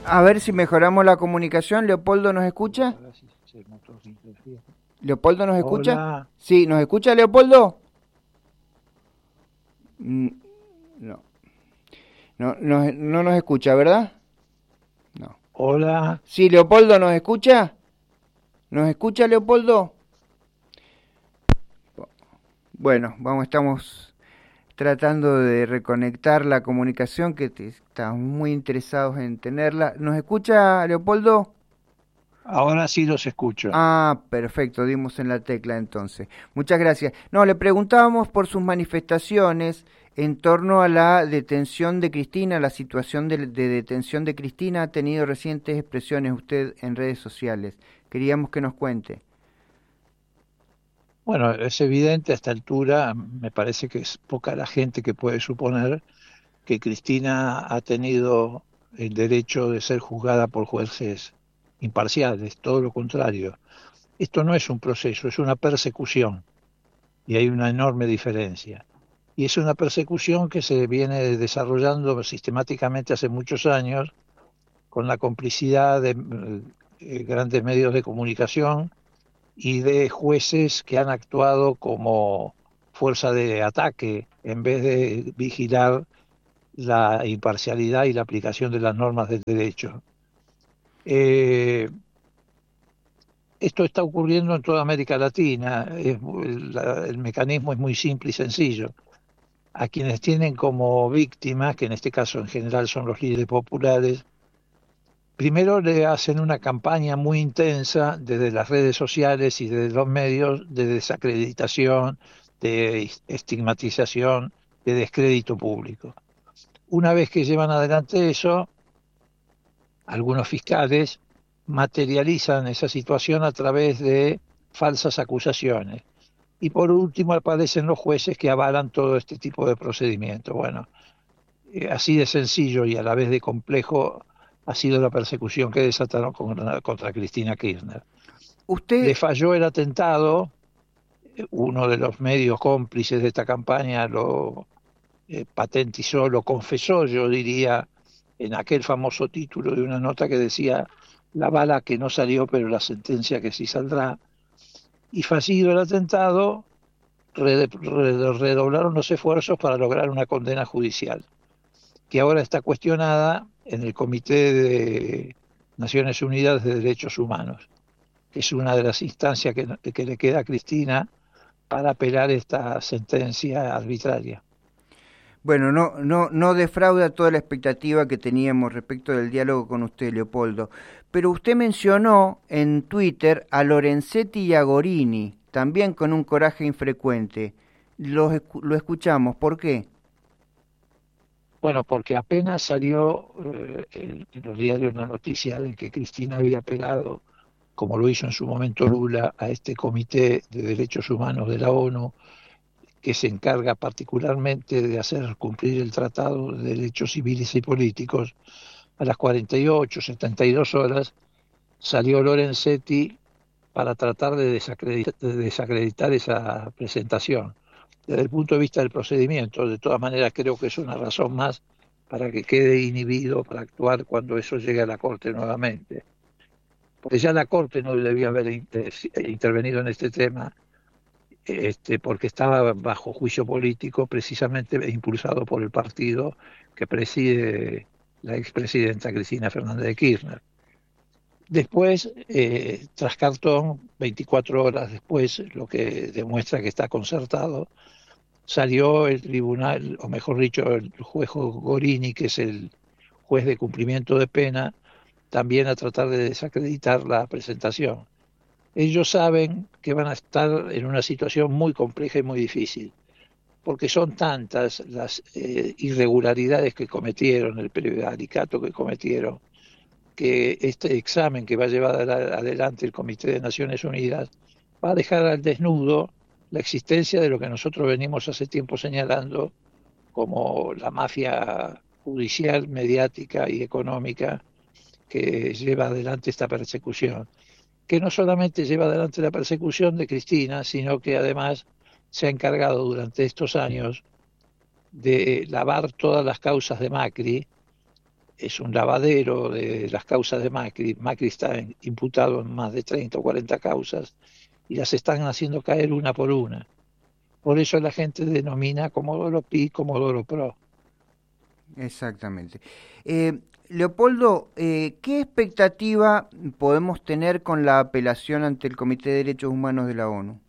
A ver si mejoramos la comunicación. ¿Leopoldo nos escucha? ¿Leopoldo nos escucha? Hola, Sí, ¿nos escucha Leopoldo? Mm, No, no nos escucha, ¿verdad? No. hola. Sí, Leopoldo nos escucha. ¿Nos escucha Leopoldo? Bueno, estamos tratando de reconectar la comunicación estamos muy interesados en tenerla. ¿Nos escucha Leopoldo? Ahora sí los escucho. Ah, perfecto, dimos en la tecla entonces. Muchas gracias. No, le preguntábamos por sus manifestaciones en torno a la detención de Cristina, la situación de detención de Cristina. Ha tenido recientes expresiones usted en redes sociales. Queríamos que nos cuente. Bueno, es evidente a esta altura, me parece que es poca la gente que puede suponer que Cristina ha tenido el derecho de ser juzgada por jueces imparciales, todo lo contrario. Esto no es un proceso, es una persecución y hay una enorme diferencia. Y es una persecución que se viene desarrollando sistemáticamente hace muchos años con la complicidad de grandes medios de comunicación y de jueces que han actuado como fuerza de ataque en vez de vigilar la imparcialidad y la aplicación de las normas del derecho. Eh, Esto está ocurriendo en toda América Latina. El mecanismo es muy simple y sencillo. A quienes tienen como víctimas, que en este caso en general son los líderes populares, primero le hacen una campaña muy intensa desde las redes sociales y desde los medios de desacreditación, de estigmatización, de descrédito público. Una vez que llevan adelante eso, algunos fiscales materializan esa situación a través de falsas acusaciones. Y por último aparecen los jueces que avalan todo este tipo de procedimientos. Bueno, así de sencillo y a la vez de complejo ha sido la persecución que desataron contra Cristina Kirchner. Le Usted, falló el atentado, uno de los medios cómplices de esta campaña lo patentizó, lo confesó, yo diría, en aquel famoso título de una nota que decía la bala que no salió, pero la sentencia que sí saldrá. Y fallido el atentado, redoblaron los esfuerzos para lograr una condena judicial, que ahora está cuestionada en el Comité de Naciones Unidas de Derechos Humanos, que es una de las instancias que le queda a Cristina para apelar esta sentencia arbitraria. bueno, no defrauda toda la expectativa que teníamos respecto del diálogo con usted, Leopoldo. Pero usted mencionó en Twitter a Lorenzetti y a Gorini, también con un coraje infrecuente. Lo escuchamos, ¿por qué? Bueno, porque apenas salió en los diarios la noticia de que Cristina había apelado, como lo hizo en su momento Lula, a este Comité de Derechos Humanos de la ONU, que se encarga particularmente de hacer cumplir el Tratado de Derechos Civiles y Políticos, a las 48, 72 horas salió Lorenzetti para tratar de desacreditar esa presentación. Desde el punto de vista del procedimiento, de todas maneras creo que es una razón más para que quede inhibido para actuar cuando eso llegue a la Corte nuevamente. Porque ya la Corte no debía haber intervenido en este tema, porque estaba bajo juicio político precisamente impulsado por el partido que preside la expresidenta Cristina Fernández de Kirchner. Después, tras cartón, 24 horas después, lo que demuestra que está concertado, salió el tribunal, o mejor dicho, el juez Gorini, que es el juez de cumplimiento de pena, también a tratar de desacreditar la presentación. Ellos saben que van a estar en una situación muy compleja y muy difícil, porque son tantas las irregularidades que cometieron, el prevaricato que cometieron, que este examen que va a llevar adelante el Comité de Naciones Unidas va a dejar al desnudo la existencia de lo que nosotros venimos hace tiempo señalando como la mafia judicial, mediática y económica que lleva adelante esta persecución, que no solamente lleva adelante la persecución de Cristina, sino que además se ha encargado durante estos años de lavar todas las causas de Macri, es un lavadero de las causas de Macri. Macri está imputado en más de 30 o 40 causas y las están haciendo caer una por una. Por eso la gente denomina Comodoro Pi, Comodoro Pro. Exactamente. Leopoldo, ¿qué expectativa podemos tener con la apelación ante el Comité de Derechos Humanos de la ONU?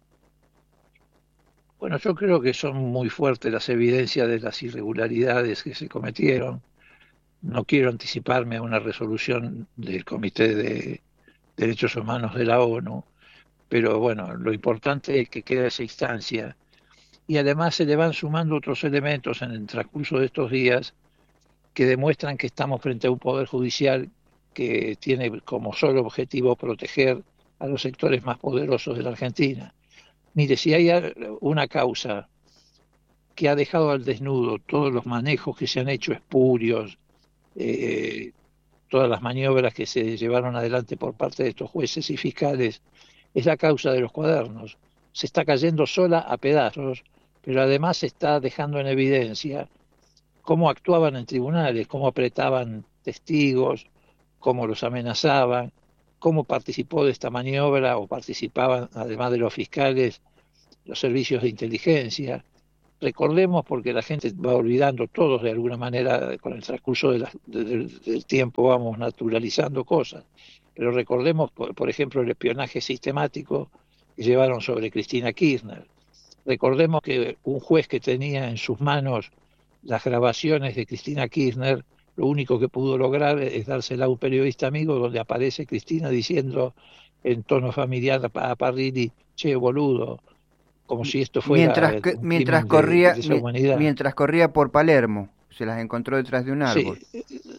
Bueno, yo creo que son muy fuertes las evidencias de las irregularidades que se cometieron. No quiero anticiparme a una resolución del Comité de Derechos Humanos de la ONU, pero bueno, lo importante es que quede esa instancia y además se le van sumando otros elementos en el transcurso de estos días que demuestran que estamos frente a un poder judicial que tiene como solo objetivo proteger a los sectores más poderosos de la Argentina. Mire, si hay una causa que ha dejado al desnudo todos los manejos que se han hecho espurios, eh, todas las maniobras que se llevaron adelante por parte de estos jueces y fiscales, es la causa de los cuadernos. Se está cayendo sola a pedazos, pero además se está dejando en evidencia cómo actuaban en tribunales, cómo apretaban testigos, cómo los amenazaban, cómo participó de esta maniobra o participaban, además de los fiscales, los servicios de inteligencia. Recordemos, porque la gente va olvidando, todos de alguna manera, con el transcurso del tiempo vamos naturalizando cosas, pero recordemos, por ejemplo, el espionaje sistemático que llevaron sobre Cristina Kirchner. Recordemos que un juez que tenía en sus manos las grabaciones de Cristina Kirchner, lo único que pudo lograr es dársela a un periodista amigo donde aparece Cristina diciendo en tono familiar a Parrilli, che, boludo, como si esto fuera un crimen de lesa humanidad. Mientras corría por Palermo, se las encontró detrás de un árbol. Sí,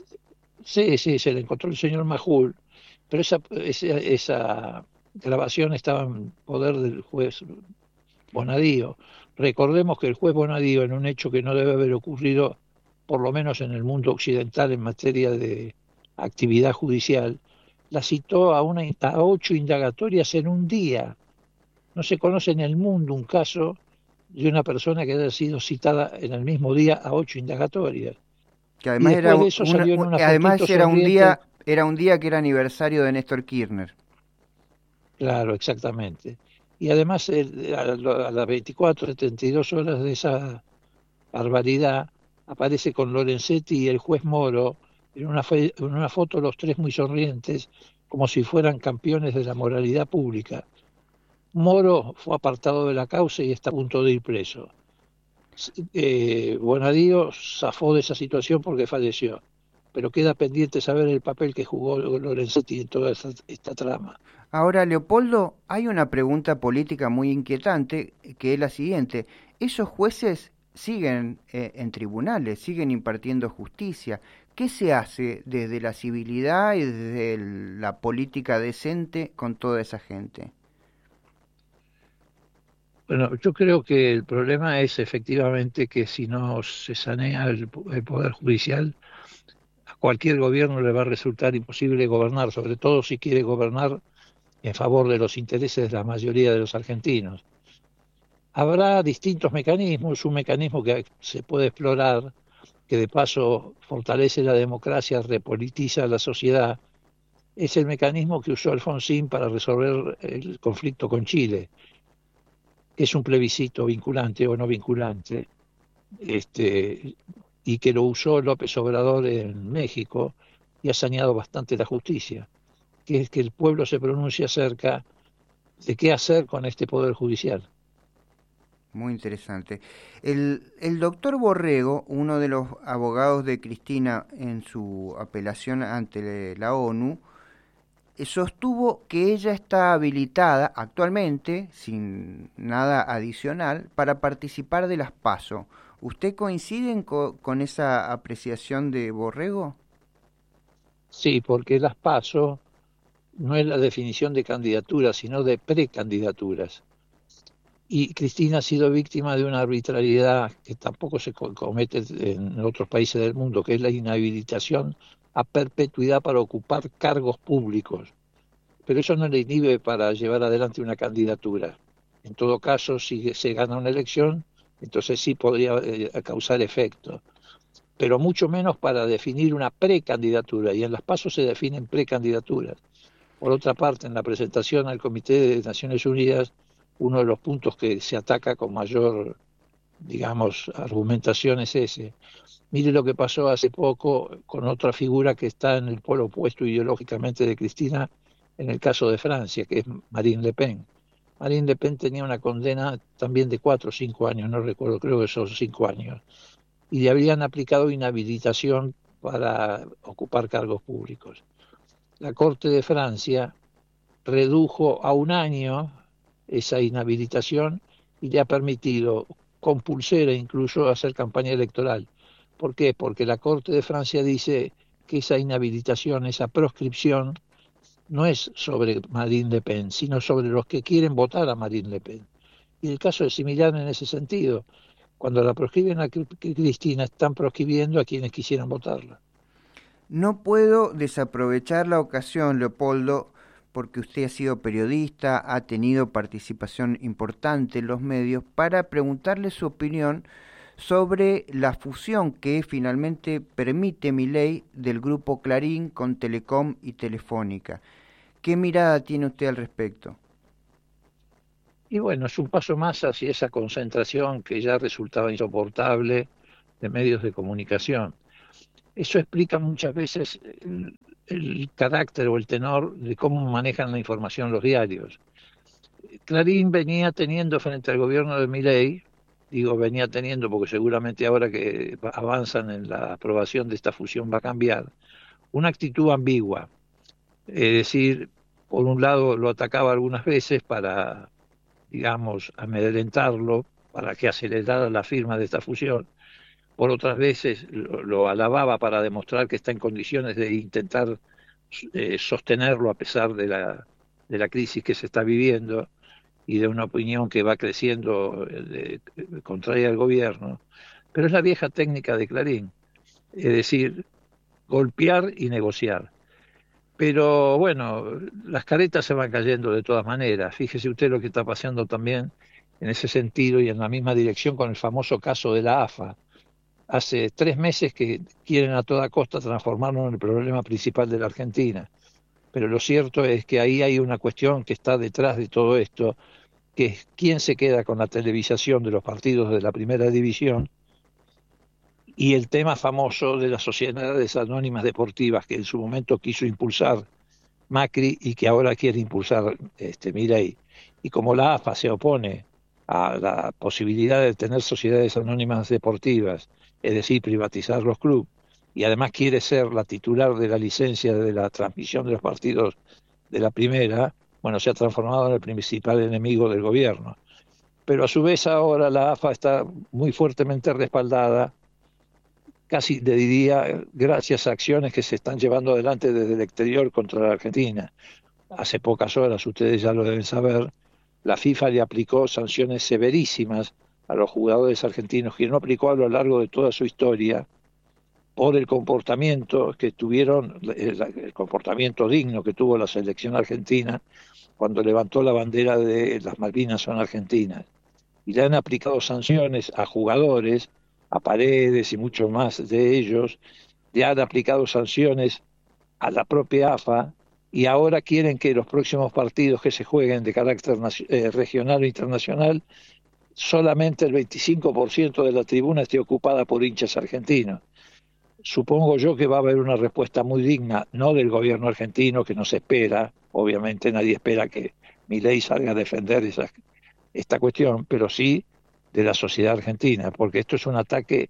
sí, se le encontró el señor Majul, pero esa grabación estaba en poder del juez Bonadío. Recordemos que el juez Bonadío, en un hecho que no debe haber ocurrido, por lo menos en el mundo occidental en materia de actividad judicial, la citó a 8 indagatorias en un día. No se conoce en el mundo un caso de una persona que haya sido citada en el mismo día a 8 indagatorias. Que Y además después de eso salió en una además fotito sonriente. era un día que era aniversario de Néstor Kirchner. Claro, exactamente. Y además a las 24, 72 horas de esa barbaridad aparece con Lorenzetti y el juez Moro en una foto los tres muy sonrientes, como si fueran campeones de la moralidad pública. Moro fue apartado de la causa y está a punto de ir preso. Bonadío zafó de esa situación porque falleció, pero queda pendiente saber el papel que jugó Lorenzetti en toda esta trama. Ahora, Leopoldo, hay una pregunta política muy inquietante que es la siguiente. ¿Esos jueces siguen en tribunales, siguen impartiendo justicia? ¿Qué se hace desde la civilidad y desde la política decente con toda esa gente? Bueno, yo creo que el problema es efectivamente que si no se sanea el Poder Judicial, a cualquier gobierno le va a resultar imposible gobernar, sobre todo si quiere gobernar en favor de los intereses de la mayoría de los argentinos. Habrá distintos mecanismos, un mecanismo que se puede explorar, que de paso fortalece la democracia, repolitiza la sociedad, es el mecanismo que usó Alfonsín para resolver el conflicto con Chile. Es un plebiscito vinculante o no vinculante, y que lo usó López Obrador en México y ha saneado bastante la justicia, que es que el pueblo se pronuncia acerca de qué hacer con este poder judicial. Muy interesante. El doctor Borrego, uno de los abogados de Cristina en su apelación ante la ONU, sostuvo que ella está habilitada actualmente, sin nada adicional, para participar de las PASO. ¿Usted coincide con esa apreciación de Borrego? Sí, porque las PASO no es la definición de candidaturas, sino de precandidaturas. Y Cristina ha sido víctima de una arbitrariedad que tampoco se comete en otros países del mundo, que es la inhabilitación a perpetuidad para ocupar cargos públicos. Pero eso no le inhibe para llevar adelante una candidatura. En todo caso, si se gana una elección, entonces sí podría causar efecto. pero mucho menos para definir una precandidatura, y en las PASO se definen precandidaturas. Por otra parte, en la presentación al Comité de Naciones Unidas, uno de los puntos que se ataca con mayor, digamos, argumentación es ese. Mire lo que pasó hace poco con otra figura que está en el polo opuesto ideológicamente de Cristina, en el caso de Francia, que es Marine Le Pen. Marine Le Pen tenía una condena también de 4 o 5 años, no recuerdo, creo que son 5 años, y le habrían aplicado inhabilitación para ocupar cargos públicos. La Corte de Francia redujo a 1 año esa inhabilitación y le ha permitido con pulsera incluso hacer campaña electoral. ¿Por qué? Porque la Corte de Francia dice que esa inhabilitación, esa proscripción, no es sobre Marine Le Pen, sino sobre los que quieren votar a Marine Le Pen. Y el caso es similar en ese sentido. Cuando la proscriben a Cristina, están proscribiendo a quienes quisieran votarla. No puedo desaprovechar la ocasión, Leopoldo, porque usted ha sido periodista, ha tenido participación importante en los medios, para preguntarle su opinión sobre la fusión que finalmente permite Milei del grupo Clarín con Telecom y Telefónica. ¿Qué mirada tiene usted al respecto? Y bueno, es un paso más hacia esa concentración que ya resultaba insoportable de medios de comunicación. Eso explica muchas veces el carácter o el tenor de cómo manejan la información los diarios. Clarín venía teniendo frente al gobierno de Milei, digo venía teniendo porque seguramente ahora que avanzan en la aprobación de esta fusión va a cambiar, una actitud ambigua. Es decir, por un lado lo atacaba algunas veces para, digamos, amedrentarlo, para que acelerara la firma de esta fusión. Por otras veces lo alababa para demostrar que está en condiciones de intentar sostenerlo a pesar de la crisis que se está viviendo y de una opinión que va creciendo contraria al gobierno. Pero es la vieja técnica de Clarín, es decir, golpear y negociar. Pero bueno, las caretas se van cayendo de todas maneras. Fíjese usted lo que está pasando también en ese sentido y en la misma dirección con el famoso caso de la AFA. Hace 3 meses que quieren a toda costa transformarlo en el problema principal de la Argentina. Pero lo cierto es que ahí hay una cuestión que está detrás de todo esto, que es quién se queda con la televisación de los partidos de la primera división y el tema famoso de las sociedades anónimas deportivas que en su momento quiso impulsar Macri y que ahora quiere impulsar Milei. Y como la AFA se opone a la posibilidad de tener sociedades anónimas deportivas, es decir, privatizar los clubes, y además quiere ser la titular de la licencia de la transmisión de los partidos de la primera, bueno, se ha transformado en el principal enemigo del gobierno. Pero a su vez ahora la AFA está muy fuertemente respaldada, casi le diría, gracias a acciones que se están llevando adelante desde el exterior contra la Argentina. Hace pocas horas, ustedes ya lo deben saber, la FIFA le aplicó sanciones severísimas a los jugadores argentinos, que no aplicó a lo largo de toda su historia, por el comportamiento que tuvieron, el comportamiento digno que tuvo la selección argentina cuando levantó la bandera de las Malvinas son argentinas. Y le han aplicado sanciones a jugadores, a Paredes y muchos más de ellos, le han aplicado sanciones a la propia AFA y ahora quieren que los próximos partidos que se jueguen de carácter regional o internacional, solamente el 25% de la tribuna esté ocupada por hinchas argentinos. Supongo yo que va a haber una respuesta muy digna, no del gobierno argentino, que no se espera, obviamente nadie espera que Milei salga a defender esta cuestión, pero sí de la sociedad argentina, porque esto es un ataque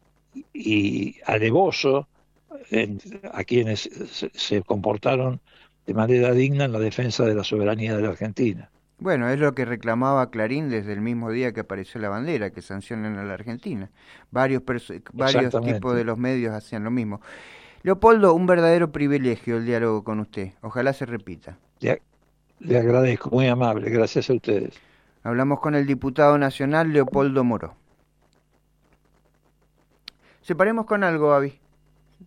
y alevoso a quienes se comportaron de manera digna en la defensa de la soberanía de la Argentina. Bueno, es lo que reclamaba Clarín desde el mismo día que apareció la bandera, que sancionen a la Argentina. Varios tipos de Exactamente. los medios hacían lo mismo. Leopoldo, un verdadero privilegio el diálogo con usted. Ojalá se repita. Le agradezco, muy amable, gracias a ustedes. Hablamos con el diputado nacional Leopoldo Moró. Separemos con algo, Avi.